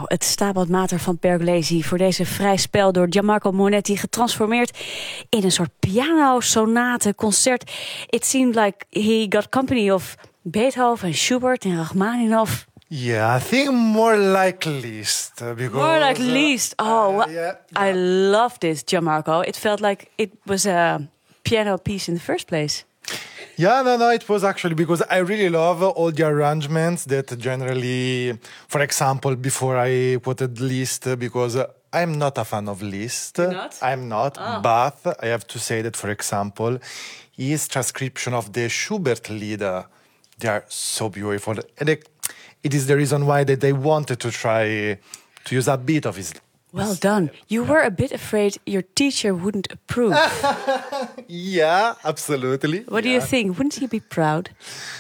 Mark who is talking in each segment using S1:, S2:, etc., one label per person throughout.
S1: Nou, het Stabat Mater van Pergolesi voor deze vrij spel door Gianmarco Monetti getransformeerd in een soort piano-sonate-concert. It seemed like he got company of Beethoven, Schubert en Rachmaninoff.
S2: Yeah, I think more like Liszt.
S1: More like Liszt. I love this, Gianmarco. It felt like it was a piano piece in the first place.
S2: Yeah, no, it was actually because I really love all the arrangements that generally, for example, before I quoted Liszt, because I'm not a fan of Liszt.
S1: You're not?
S2: I'm not, but I have to say that, for example, his transcription of the Schubert Lieder, they are so beautiful. And it is the reason why that they wanted to try to use a bit of his.
S1: Well done. You were a bit afraid your teacher wouldn't approve.
S2: Yeah, absolutely.
S1: What do you think? Wouldn't he be proud?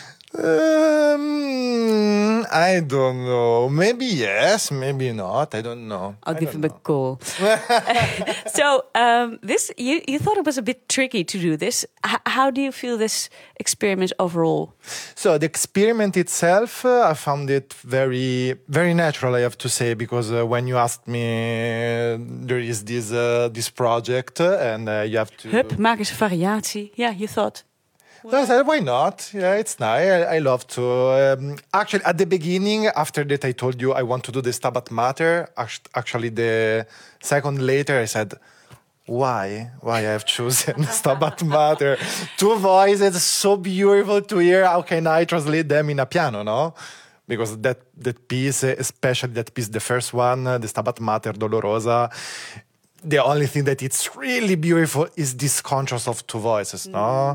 S2: I don't know. Maybe yes, maybe not. I don't know.
S1: I'll give him a call. So this you thought it was a bit tricky to do this. How do you feel this experiment overall?
S2: So the experiment itself, I found it very, very natural. I have to say, because when you asked me, there is this project, and you have to.
S1: Hup, maak eens een variatie. Yeah, you thought.
S2: I said, why not? Yeah, it's nice. I love to. Actually, at the beginning, after that, I told you I want to do the Stabat Mater. Actually, the second later, I said, why? Why I have chosen Stabat Mater? Two voices, so beautiful to hear. How can I translate them in a piano, no? Because that piece, especially that piece, the first one, the Stabat Mater Dolorosa, the only thing that it's really beautiful is this contrast of two voices, no?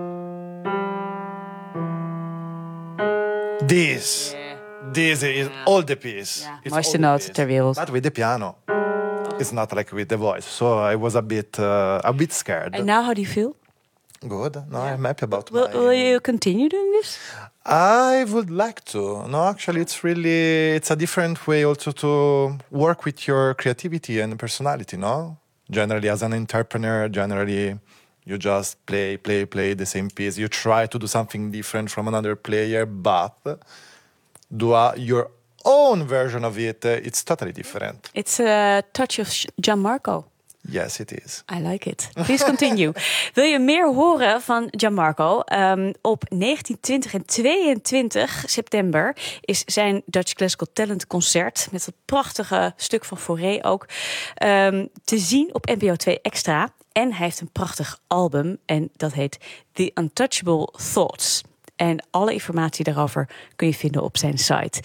S2: This is all the piece.
S1: Ja,
S2: It's
S1: mooiste
S2: all the
S1: noot
S2: piece.
S1: ter wereld.
S2: But with the piano, it's not like with the voice. So I was a bit scared.
S1: And now how do you feel?
S2: Good. No, I'm happy about
S1: Will you continue doing this?
S2: I would like to. No, actually, it's a different way also to work with your creativity and personality, no? Generally, as an entrepreneur, you just play the same piece. You try to do something different from another player, but do your own version of it. It's totally different.
S1: It's a touch of Gianmarco.
S2: Yes, it is.
S1: I like it. Please continue. Wil je meer horen van Gianmarco? Op 19, 20 en 22 september is zijn Dutch Classical Talent concert met dat prachtige stuk van Fauré ook te zien op NPO 2 Extra. En hij heeft een prachtig album en dat heet The Untouchable Thoughts. En alle informatie daarover kun je vinden op zijn site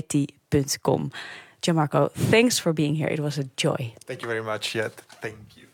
S1: gianmarcomonetti.com. Gianmarco, thanks for being here. It was a joy.
S2: Thank you very much, Jet. Thank you.